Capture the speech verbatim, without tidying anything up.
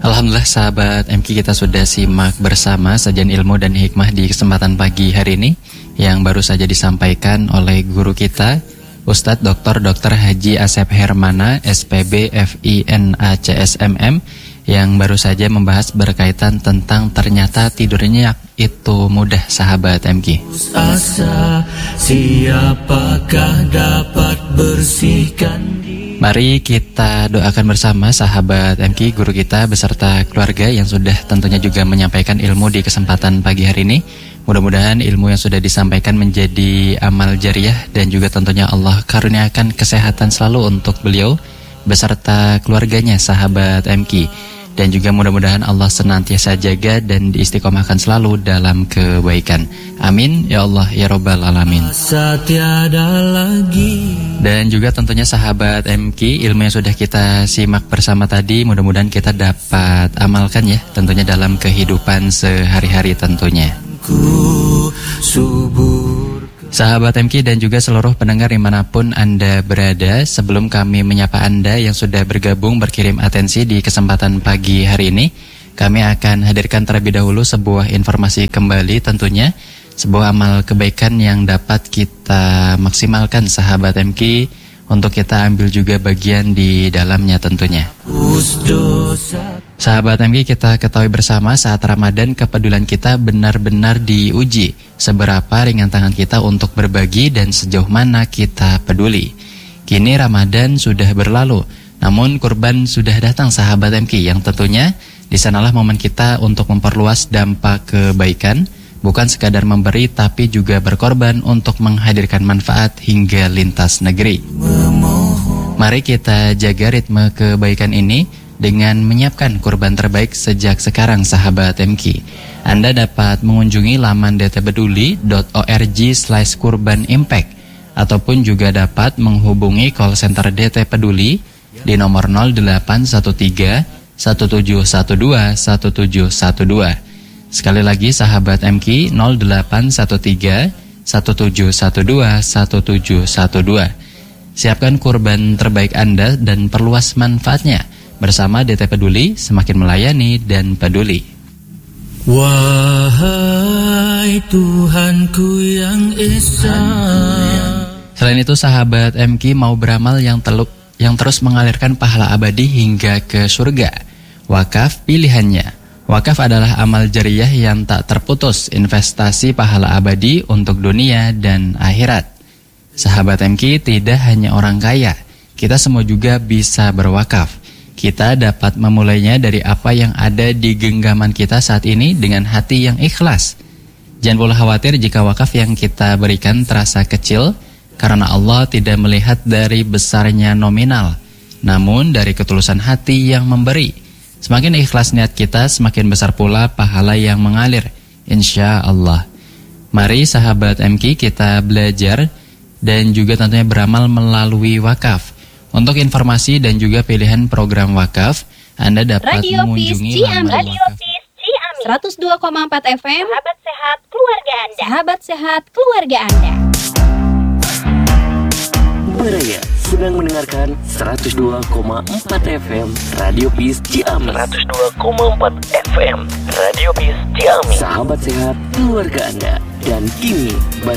Alhamdulillah sahabat M K, kita sudah simak bersama sajian ilmu dan hikmah di kesempatan pagi hari ini yang baru saja disampaikan oleh guru kita Ustadz Doktor Doktor Haji Asep Hermana S P B F I N A C S M M yang baru saja membahas berkaitan tentang ternyata tidurnya itu mudah sahabat M K. Asa, siapakah dapat bersihkan? Mari kita doakan bersama sahabat M K, guru kita beserta keluarga yang sudah tentunya juga menyampaikan ilmu di kesempatan pagi hari ini. Mudah-mudahan ilmu yang sudah disampaikan menjadi amal jariah dan juga tentunya Allah karuniakan kesehatan selalu untuk beliau beserta keluarganya sahabat M K. Dan juga mudah-mudahan Allah senantiasa jaga dan diistiqomahkan selalu dalam kebaikan. Amin ya Allah ya Rabbal Alamin. Dan juga tentunya sahabat M K, ilmu yang sudah kita simak bersama tadi mudah-mudahan kita dapat amalkan ya, tentunya dalam kehidupan sehari-hari tentunya. Sahabat M K dan juga seluruh pendengar dimanapun Anda berada, sebelum kami menyapa Anda yang sudah bergabung berkirim atensi di kesempatan pagi hari ini, kami akan hadirkan terlebih dahulu sebuah informasi kembali tentunya, sebuah amal kebaikan yang dapat kita maksimalkan sahabat M K untuk kita ambil juga bagian di dalamnya tentunya. Sahabat M K, kita ketahui bersama saat Ramadan kepedulian kita benar-benar diuji. Seberapa ringan tangan kita untuk berbagi dan sejauh mana kita peduli. Kini Ramadan sudah berlalu, namun kurban sudah datang sahabat M K, yang tentunya di sanalah momen kita untuk memperluas dampak kebaikan, bukan sekadar memberi tapi juga berkorban untuk menghadirkan manfaat hingga lintas negeri. Mari kita jaga ritme kebaikan ini dengan menyiapkan kurban terbaik sejak sekarang sahabat M K. Anda dapat mengunjungi laman d t peduli dot org slash kurban impact ataupun juga dapat menghubungi call center D T Peduli di nomor nol delapan satu tiga satu tujuh satu dua satu tujuh satu dua. Sekali lagi sahabat M K, nol delapan satu tiga satu tujuh satu dua satu tujuh satu dua. Siapkan kurban terbaik Anda dan perluas manfaatnya. Bersama D T Peduli, semakin melayani dan peduli. Wahai Tuhanku yang Esa. Selain itu sahabat M K mau beramal yang, teluk, yang terus mengalirkan pahala abadi hingga ke surga. Wakaf pilihannya. Wakaf adalah amal jariah yang tak terputus, investasi pahala abadi untuk dunia dan akhirat. Sahabat M K, tidak hanya orang kaya, kita semua juga bisa berwakaf. Kita dapat memulainya dari apa yang ada di genggaman kita saat ini dengan hati yang ikhlas. Jangan pula khawatir jika wakaf yang kita berikan terasa kecil, karena Allah tidak melihat dari besarnya nominal, namun dari ketulusan hati yang memberi. Semakin ikhlas niat kita, semakin besar pula pahala yang mengalir, insya Allah. Mari sahabat M K, kita belajar dan juga tentunya beramal melalui wakaf. Untuk informasi dan juga pilihan program wakaf, Anda dapat Radio mengunjungi laman Radio wakaf. Peace Ciamis seratus dua koma empat F M. Sahabat sehat keluarga Anda. Sahabat sehat keluarga Anda. Beraya sedang mendengarkan seratus dua koma empat F M Radio Peace Ciamis. seratus dua koma empat F M Radio Peace Ciamis. Sahabat sehat keluarga Anda. Dan kini